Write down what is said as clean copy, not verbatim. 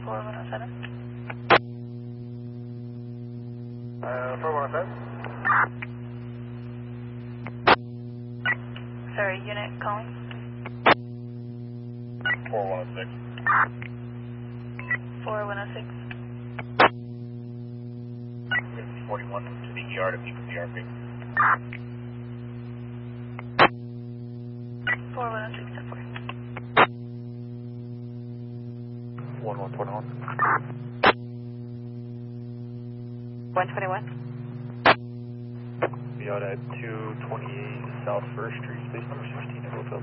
4107. 4107. Sorry, unit calling. 4106. 4106. 41 to the ER to peak with the RP. 4106 to 4. 1121. 121. Be out at 228 South 1st Street, space number 16 at Hotel.